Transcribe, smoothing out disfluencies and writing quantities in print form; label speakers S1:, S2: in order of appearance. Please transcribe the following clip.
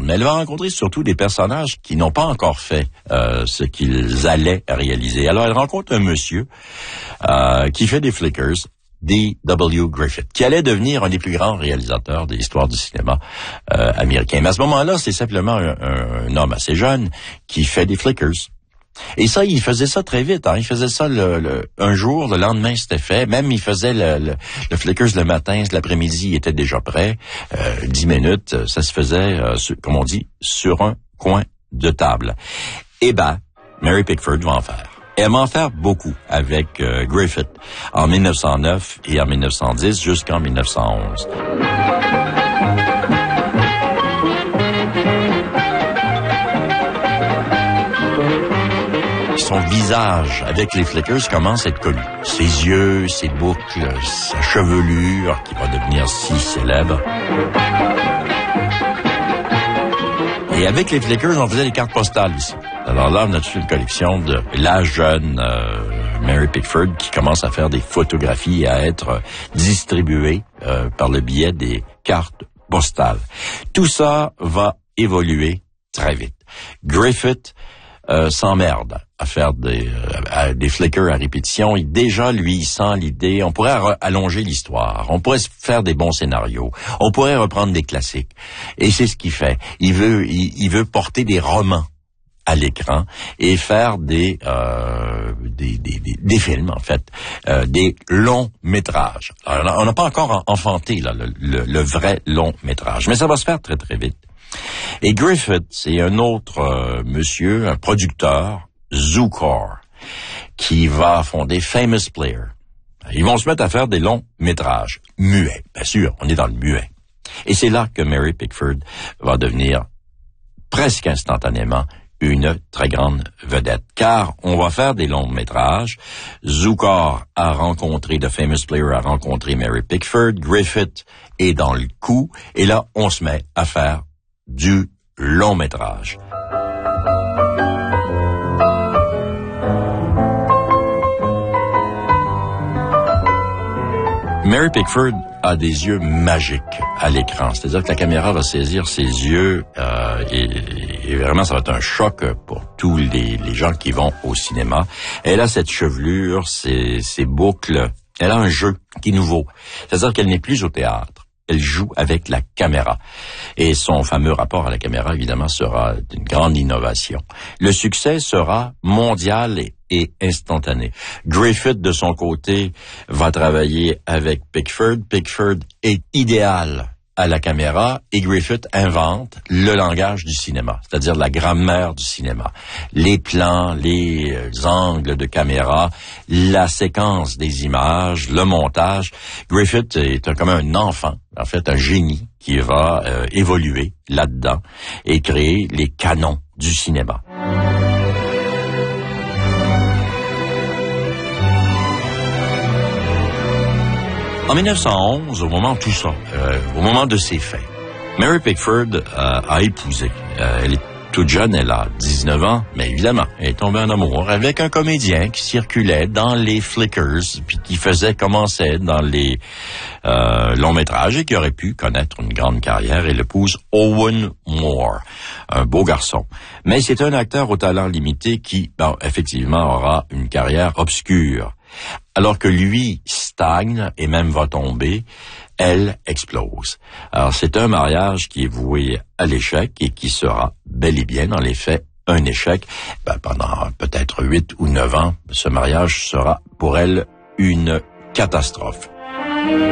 S1: mais elle va rencontrer surtout des personnages qui n'ont pas encore fait ce qu'ils allaient réaliser. Alors, elle rencontre un monsieur qui fait des flickers, D.W. Griffith, qui allait devenir un des plus grands réalisateurs de l'histoire du cinéma américain. Mais à ce moment-là, c'est simplement un homme assez jeune qui fait des flickers. Et ça, il faisait ça très vite. Il faisait ça un jour, le lendemain, c'était fait. Même, il faisait le flickers le matin, l'après-midi, il était déjà prêt. 10 minutes, ça se faisait, comme on dit, sur un coin de table. Eh ben, Mary Pickford va en faire. Et elle va en faire beaucoup avec Griffith en 1909 et en 1910 jusqu'en 1911. Son visage, avec les flickers, commence à être connu. Ses yeux, ses boucles, sa chevelure, qui va devenir si célèbre. Et avec les flickers, on faisait des cartes postales ici. Alors là, on a toute une collection de la jeune Mary Pickford qui commence à faire des photographies et à être distribuées par le biais des cartes postales. Tout ça va évoluer très vite. Griffith s'emmerde à faire des flickers à répétition. Et déjà, lui, il sent l'idée. On pourrait allonger l'histoire. On pourrait faire des bons scénarios. On pourrait reprendre des classiques. Et c'est ce qu'il fait. Il veut porter des romans à l'écran et faire des films, en fait, des longs métrages. Alors, on n'a pas encore enfanté là, le vrai long métrage, mais ça va se faire très, très vite. Et Griffith, c'est un autre monsieur, un producteur, Zukor, qui va fonder Famous Player. Ils vont se mettre à faire des longs métrages, muets. Bien sûr, on est dans le muet. Et c'est là que Mary Pickford va devenir presque instantanément une très grande vedette, car on va faire des longs métrages. Zukor a rencontré, The Famous Player a rencontré Mary Pickford, Griffith est dans le coup, et là, on se met à faire du long métrage. Mary Pickford a des yeux magiques à l'écran. C'est-à-dire que la caméra va saisir ses yeux et vraiment, ça va être un choc pour tous les gens qui vont au cinéma. Elle a cette chevelure, ses boucles. Elle a un jeu qui est nouveau. C'est-à-dire qu'elle n'est plus au théâtre. Elle joue avec la caméra. Et son fameux rapport à la caméra, évidemment, sera d'une grande innovation. Le succès sera mondial et instantané. Griffith, de son côté, va travailler avec Pickford. Pickford est idéal à la caméra et Griffith invente le langage du cinéma, c'est-à-dire la grammaire du cinéma. Les plans, les angles de caméra, la séquence des images, le montage. Griffith est comme un enfant, en fait un génie qui va évoluer là-dedans et créer les canons du cinéma. En 1911, au moment de tout ça, au moment de ces faits, Mary Pickford a épousé. Elle est toute jeune, elle a 19 ans, mais évidemment, elle est tombée en amour avec un comédien qui circulait dans les flickers, puis qui commençait dans les longs métrages et qui aurait pu connaître une grande carrière. Elle épouse Owen Moore, un beau garçon. Mais c'est un acteur au talent limité qui, effectivement, aura une carrière obscure. Alors que lui stagne et même va tomber, elle explose. Alors c'est un mariage qui est voué à l'échec et qui sera bel et bien dans les faits un échec. Pendant peut-être 8 ou 9 ans, ce mariage sera pour elle une catastrophe.